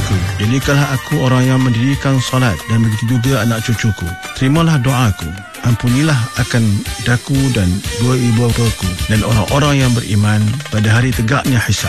cucuku. Jadikanlah aku orang yang mendirikan solat, dan begitu juga anak cucuku. Terimalah doaku. Ampunilah akan daku dan dua ibu bapaku dan orang-orang yang beriman pada hari tegaknya hisab.